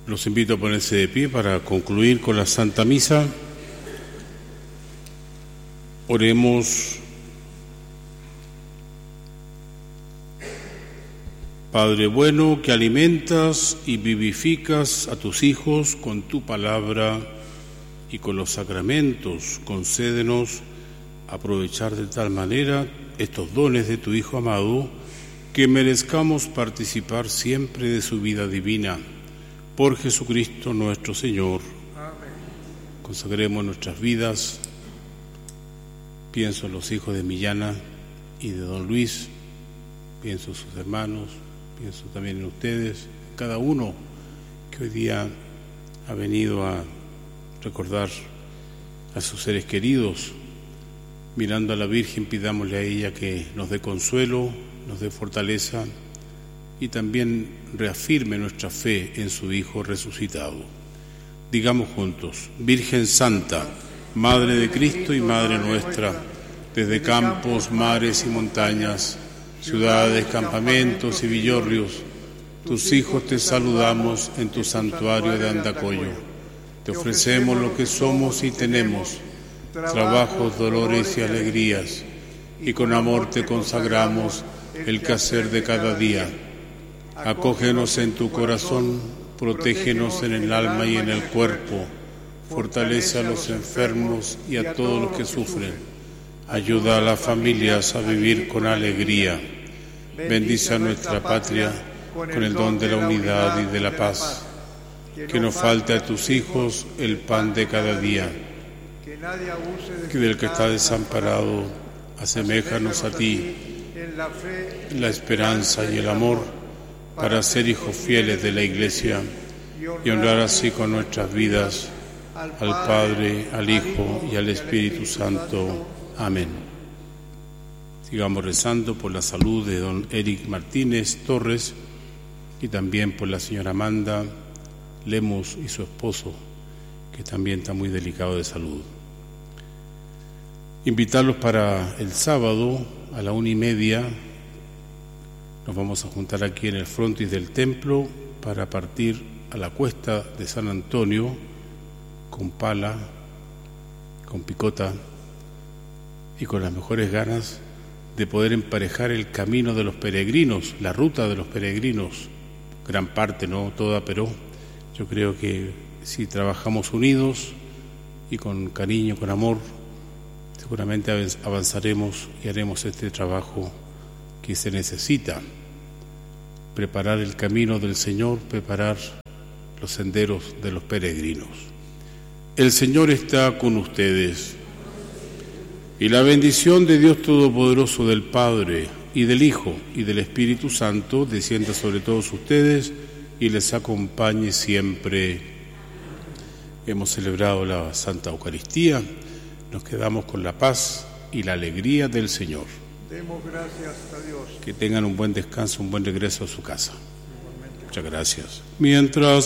Los invito a ponerse de pie para concluir con la Santa Misa. Oremos. Padre bueno, que alimentas y vivificas a tus hijos con tu palabra y con los sacramentos, concédenos aprovechar de tal manera estos dones de tu Hijo amado, que merezcamos participar siempre de su vida divina. Por Jesucristo nuestro Señor. Amén. Consagremos nuestras vidas. Pienso en los hijos de Millana y de don Luis, pienso en sus hermanos, pienso también en ustedes, cada uno que hoy día ha venido a recordar a sus seres queridos. Mirando a la Virgen, pidámosle a ella que nos dé consuelo, nos dé fortaleza y también reafirme nuestra fe en su Hijo resucitado. Digamos juntos: Virgen Santa, Madre de Cristo y Madre nuestra, desde campos, mares y montañas, ciudades, campamentos y villorrios, tus hijos te saludamos en tu santuario de Andacollo. Te ofrecemos lo que somos y tenemos, trabajos, dolores y alegrías, y con amor te consagramos el quehacer de cada día. Acógenos en tu corazón, protégenos en el alma y en el cuerpo, fortalece a los enfermos y a todos los que sufren, ayuda a las familias a vivir con alegría, bendice a nuestra patria con el don de la unidad y de la paz, que no falte a tus hijos el pan de cada día, que del que está desamparado aseméjanos a ti en la esperanza y el amor, para ser hijos fieles de la Iglesia y honrar así con nuestras vidas al Padre, al Hijo y al Espíritu Santo. Amén. Sigamos rezando por la salud de don Eric Martínez Torres y también por la señora Amanda Lemus y su esposo, que también está muy delicado de salud. Invitarlos para el sábado a la 1:30. Nos vamos a juntar aquí en el frontis del templo para partir a la cuesta de San Antonio con pala, con picota y con las mejores ganas de poder emparejar el camino de los peregrinos, la ruta de los peregrinos, gran parte, no toda, pero yo creo que si trabajamos unidos y con cariño, con amor, seguramente avanzaremos y haremos este trabajo que se necesita: preparar el camino del Señor, preparar los senderos de los peregrinos. El Señor está con ustedes, y la bendición de Dios Todopoderoso, del Padre, y del Hijo, y del Espíritu Santo, descienda sobre todos ustedes y les acompañe siempre. Hemos celebrado la Santa Eucaristía, nos quedamos con la paz y la alegría del Señor. Demos gracias a Dios. Que tengan un buen descanso, un buen regreso a su casa. Muchas gracias. Mientras